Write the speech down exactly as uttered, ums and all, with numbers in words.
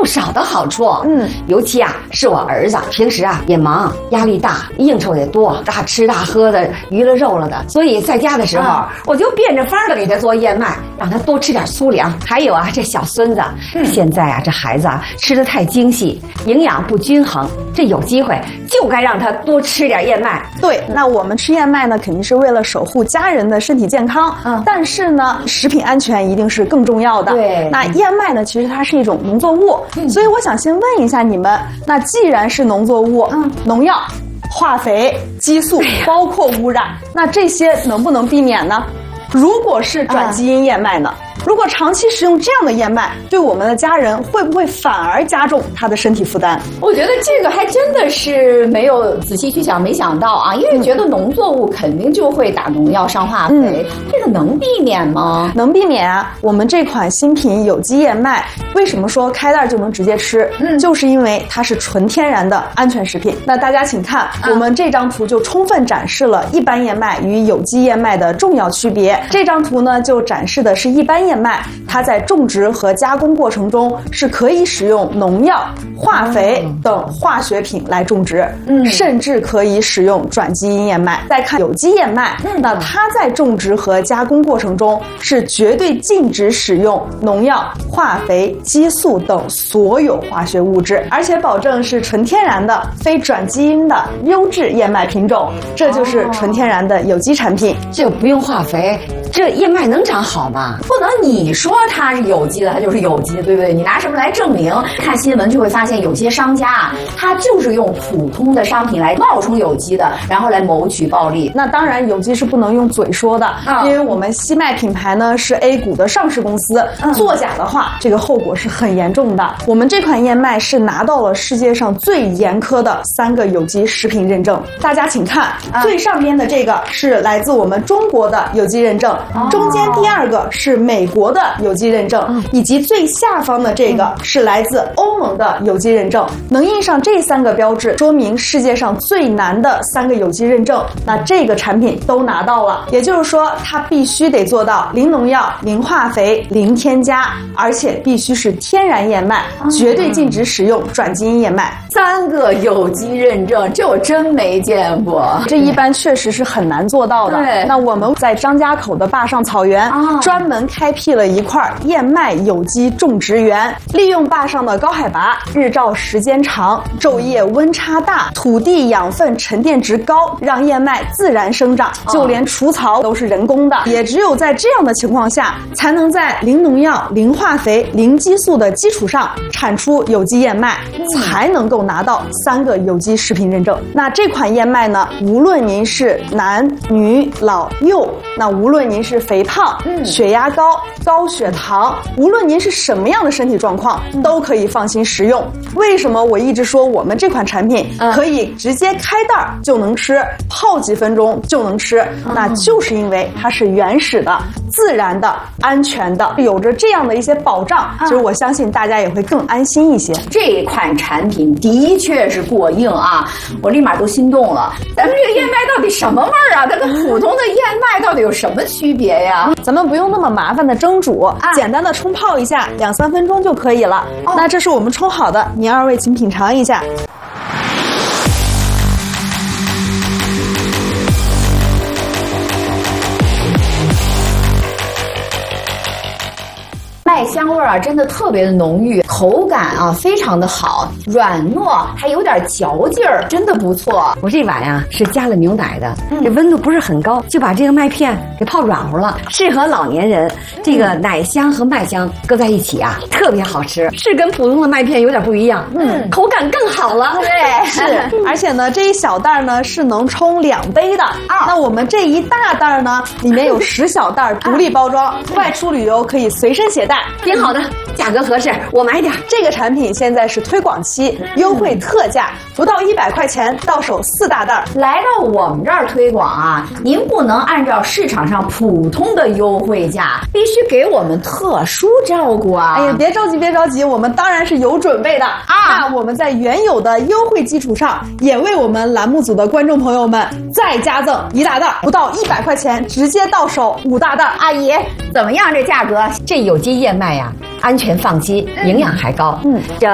不少的好处。 嗯， 尤其啊是我儿子，平时啊也忙，压力大，应酬也多，大吃大喝的，娱了肉了的，所以在家的时候，啊、我就变着法儿的给他做燕麦，让他多吃点粗粮。还有啊，这小孙子，嗯、现在啊这孩子啊吃得太精细，营养不均衡，这有机会就该让他多吃点燕麦。 对，那我们吃燕麦呢，肯定是为了守护家人的身体健康。嗯，但是呢，食品安全一定是更重要的。 对， 那燕麦呢，其实它是一种农作物，嗯、所以我想先问一下你们，那既然是农作物，嗯，农药、化肥、激素，包括污染，那这些能不能避免呢？如果是转基因燕麦呢？如果长期食用这样的燕麦，对我们的家人会不会反而加重他的身体负担？ 我觉得这个还真的是没有仔细去想，没想到啊，因为觉得农作物肯定就会打农药、上化肥，嗯、这个能避免吗？ 能避免啊！我们这款新品有机燕麦，为什么说开袋就能直接吃？嗯，就是因为它是纯天然的安全食品。那大家请看，嗯、我们这张图就充分展示了一般燕麦与有机燕麦的重要区别。这张图呢，就展示的是一般燕麦，它在种植和加工过程中是可以使用农药、化肥等化学品来种植，嗯，甚至可以使用转基因燕麦。再看有机燕麦，嗯，那它在种植和加工过程中是绝对禁止使用农药、化肥、激素等所有化学物质，而且保证是纯天然的、非转基因的优质燕麦品种，这就是纯天然的有机产品。 这不用化肥，这燕麦能长好吗？ 不能你说它是有机的，它就是有机的，对不对？你拿什么来证明？看新闻就会发现，有些商家啊，他就是用普通的商品来冒充有机的，然后来谋取暴利。 那当然，有机是不能用嘴说的，嗯、因为我们西麦品牌呢是 A 股的上市公司，嗯、作假的话，这个后果是很严重的。我们这款燕麦是拿到了世界上最严苛的三个有机食品认证。大家请看，嗯、最上边的这个是来自我们中国的有机认证，哦、中间第二个是美国的有机认证，嗯、以及最下方的这个是来自欧盟的有机认证。能印上这三个标志，说明世界上最难的三个有机认证，那这个产品都拿到了。也就是说，它必须得做到零农药、零化肥、零添加，而且必须是天然燕麦，嗯、绝对禁止使用转基因燕麦。 三个有机认证，这我真没见过。 这一般确实是很难做到的。对，那我们在张家口的坝上草原，哦、专门开辟了一块燕麦有机种植园，利用坝上的高海拔、日照时间长、昼夜温差大、土地养分沉淀值高，让燕麦自然生长，哦、就连除草都是人工的。也只有在这样的情况下，才能在零农药、零化肥、零激素的基础上产出有机燕麦，嗯、才能够拿到三个有机食品认证。那这款燕麦呢，无论您是男女老幼，那无论您是肥胖、嗯、血压高、高血糖，无论您是什么样的身体状况，嗯、都可以放心食用。为什么我一直说我们这款产品可以直接开袋就能吃，嗯、泡几分钟就能吃？嗯、那就是因为它是原始的、自然的、安全的，有着这样的一些保障，其实我相信大家也会更安心一些。 这款产品的确是过硬啊，我立马都心动了。咱们这个燕麦到底什么味儿啊？它跟普通的燕麦到底有什么区别呀？ 咱们不用那么麻烦的蒸煮，啊、简单的冲泡一下，两三分钟就可以了。哦、那这是我们冲好的，您二位请品尝一下。 麦香味儿啊，真的特别的浓郁，口感啊非常的好，软糯，还有点嚼劲儿，真的不错。 我这碗呀、啊、是加了牛奶的，嗯、这温度不是很高，就把这个麦片给泡软乎了，适合老年人。这个奶香和麦香搁在一起啊，特别好吃，是跟普通的麦片有点不一样，嗯，口感更好了。 对， 是，而且呢，这一小袋呢是能冲两杯的啊。那我们这一大袋呢，里面有十小袋独立包装，外出旅游可以随身携带。 挺好的，价格合适，我买点。 这个产品现在是推广期，优惠特价，不到一百块钱到手四大袋。 来到我们这儿推广啊，您不能按照市场上普通的优惠价，必须给我们特殊照顾啊！ 哎呀，别着急，别着急，我们当然是有准备的啊！那我们在原有的优惠基础上，也为我们栏目组的观众朋友们再加赠一大袋，不到一百块钱，直接到手五大袋。 阿姨，怎么样？这价格？ 这有机燕麦呀，安全放心，营养还高。嗯，这